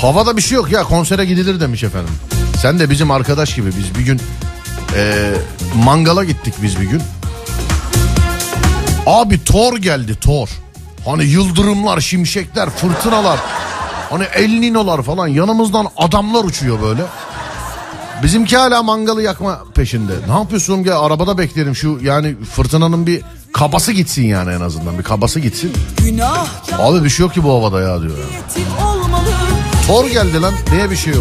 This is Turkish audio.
Havada bir şey yok ya, konsere gidilir demiş efendim. Sen de bizim arkadaş gibi, biz bir gün mangala gittik biz bir gün. Abi Thor geldi, Thor. Hani yıldırımlar, şimşekler, fırtınalar. Hani El Niño'lar falan, yanımızdan adamlar uçuyor böyle. Bizimki hala mangalı yakma peşinde. Ne yapıyorsun, gel arabada beklerim şu, yani fırtınanın bir kabası gitsin yani, en azından bir kabası gitsin. Abi bir şey yok ki bu havada ya diyor ya. Thor geldi lan, neye bir şey yok.